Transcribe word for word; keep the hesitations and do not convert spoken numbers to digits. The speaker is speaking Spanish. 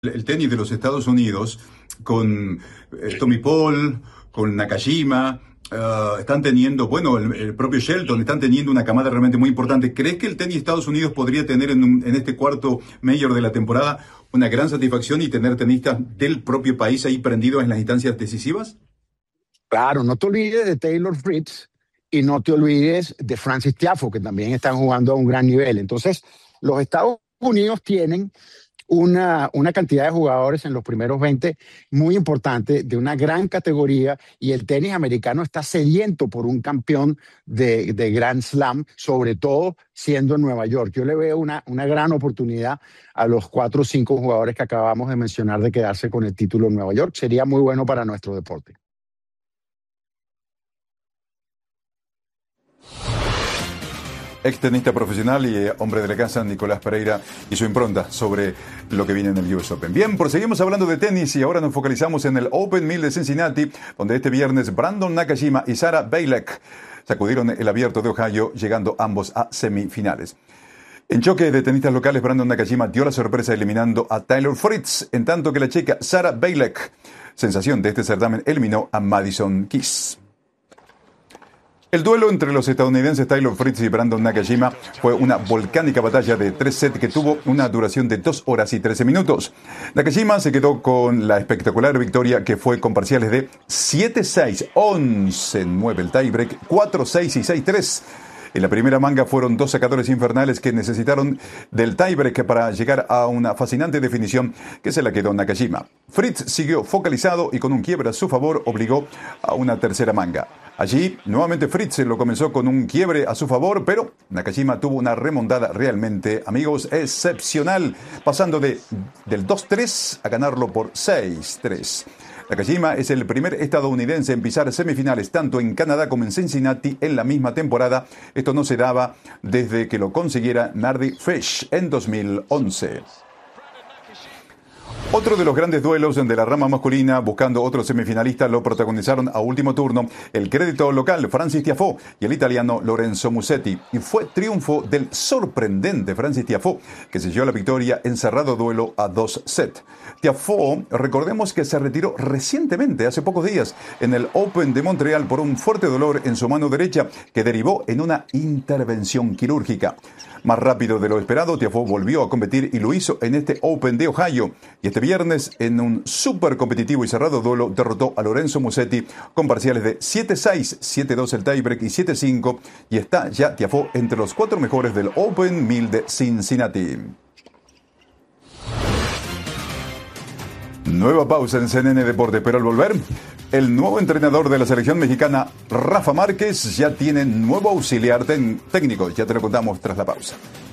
el tenis de los Estados Unidos con eh, Tommy Paul, con Nakajima, uh, están teniendo, bueno, el, el propio Shelton, están teniendo una camada realmente muy importante. ¿Crees que el tenis de Estados Unidos podría tener en, un, en este cuarto Major de la temporada una gran satisfacción y tener tenistas del propio país ahí prendidos en las instancias decisivas? Claro, no te olvides de Taylor Fritz y no te olvides de Frances Tiafoe, que también están jugando a un gran nivel. Entonces, los Estados Unidos tienen una, una cantidad de jugadores en los primeros veinte muy importante, de una gran categoría, y el tenis americano está sediento por un campeón de, de Grand Slam, sobre todo siendo en Nueva York. Yo le veo una, una gran oportunidad a los cuatro o cinco jugadores que acabamos de mencionar de quedarse con el título en Nueva York. Sería muy bueno para nuestro deporte. Ex tenista profesional y eh, hombre de la casa, Nicolás Pereira, y su impronta sobre lo que viene en el U S Open. Bien, proseguimos hablando de tenis y ahora nos focalizamos en el Open mil de Cincinnati, donde este viernes Brandon Nakajima y Sara Bielek sacudieron el abierto de Ohio, llegando ambos a semifinales. En choque de tenistas locales, Brandon Nakajima dio la sorpresa eliminando a Taylor Fritz, en tanto que la checa Sara Bielek, sensación de este certamen, eliminó a Madison Keys. El duelo entre los estadounidenses Taylor Fritz y Brandon Nakajima fue una volcánica batalla de tres sets que tuvo una duración de dos horas y trece minutos. Nakajima se quedó con la espectacular victoria que fue con parciales de siete seis, once nueve el tiebreak, cuatro seis y seis tres. En la primera manga fueron dos sacadores infernales que necesitaron del tiebreak para llegar a una fascinante definición que se la quedó Nakajima. Fritz siguió focalizado y con un quiebre a su favor obligó a una tercera manga. Allí, nuevamente Fritz lo comenzó con un quiebre a su favor, pero Nakajima tuvo una remontada realmente, amigos, excepcional, pasando de, del dos tres a ganarlo por seis tres. Nakajima es el primer estadounidense en pisar semifinales tanto en Canadá como en Cincinnati en la misma temporada. Esto no se daba desde que lo consiguiera Mardy Fish en dos mil once. Otro de los grandes duelos de la rama masculina, buscando otro semifinalista, lo protagonizaron a último turno el crédito local Frances Tiafoe y el italiano Lorenzo Musetti. Y fue triunfo del sorprendente Frances Tiafoe, que selló la victoria en cerrado duelo a dos sets. Tiafoe, recordemos que se retiró recientemente, hace pocos días, en el Open de Montreal por un fuerte dolor en su mano derecha que derivó en una intervención quirúrgica. Más rápido de lo esperado, Tiafoe volvió a competir y lo hizo en este Open de Ohio. Y este viernes, en un súper competitivo y cerrado duelo, derrotó a Lorenzo Musetti con parciales de siete seis, siete dos el tiebreak y siete cinco. Y está ya Tiafoe entre los cuatro mejores del Open mil de Cincinnati. Nueva pausa en C N N Deporte, pero al volver, el nuevo entrenador de la selección mexicana, Rafa Márquez, ya tiene nuevo auxiliar técnico. Ya te lo contamos tras la pausa.